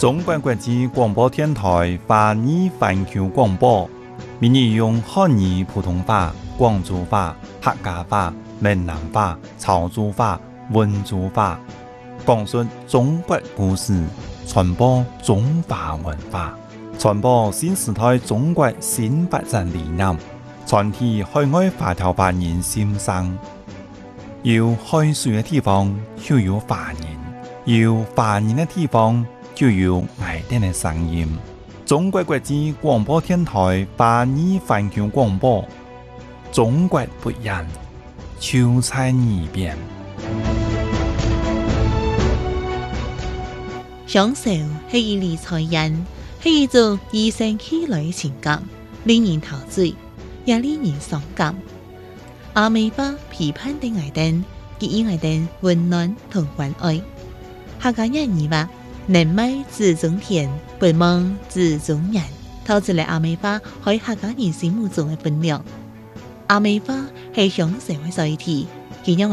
中国国际广播电台华语环球广播，闽语用汉语、普通话、广州话、客家话、闽南话、潮州话、温州话，讲述中国故事，传播中华文化，传播新时代中国新发展理念，传递海外华侨华人心声。有海水的地方就有华人，有华人的地方就有爱人的声音。中国国际广播电台华语环球广播，中国不一样，就在耳边。 享受是一理财人，是一种与生俱來嘅情感，令人陶醉，也令人傷感。阿美巴批判的愛人，給予愛人溫暖同關愛。客家人語話：人美自中田，不忙自中人。透出嚟阿美巴喺客家人心目中嘅分量。阿美巴係享受嘅載體，佢讓